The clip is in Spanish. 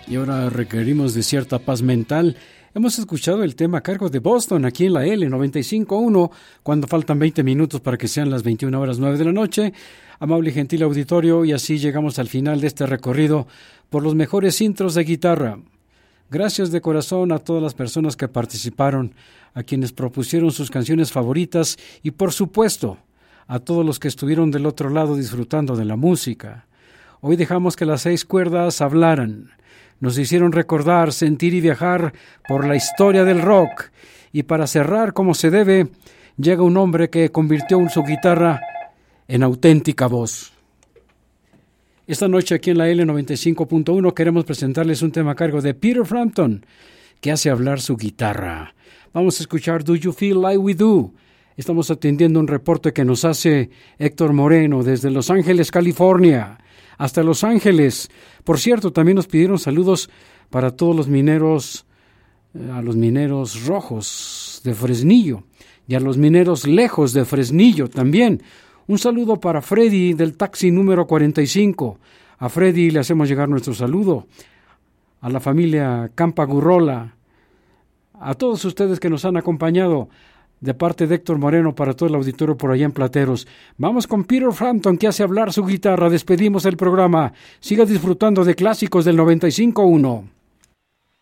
Y ahora requerimos de cierta paz mental. Hemos escuchado el tema a cargo de Boston aquí en la L95.1, cuando faltan 20 minutos para que sean las 21:09 de la noche. Amable y gentil auditorio, y así llegamos al final de este recorrido por los mejores intros de guitarra. Gracias de corazón a todas las personas que participaron, a quienes propusieron sus canciones favoritas y, por supuesto, a todos los que estuvieron del otro lado disfrutando de la música. Hoy dejamos que las 6 cuerdas hablaran. Nos hicieron recordar, sentir y viajar por la historia del rock. Y para cerrar como se debe, llega un hombre que convirtió su guitarra en auténtica voz. Esta noche aquí en la L95.1 queremos presentarles un tema a cargo de Peter Frampton, que hace hablar su guitarra. Vamos a escuchar Do You Feel Like We Do. Estamos atendiendo un reporte que nos hace Héctor Moreno desde Los Ángeles, California, hasta Los Ángeles. Por cierto, también nos pidieron saludos para todos los mineros, a los mineros rojos de Fresnillo y a los mineros lejos de Fresnillo también. Un saludo para Freddy del taxi número 45. A Freddy le hacemos llegar nuestro saludo. A la familia Campa Gurrola. A todos ustedes que nos han acompañado de parte de Héctor Moreno para todo el auditorio por allá en Plateros. Vamos con Peter Frampton, que hace hablar su guitarra. Despedimos el programa. Siga disfrutando de clásicos del 95.1.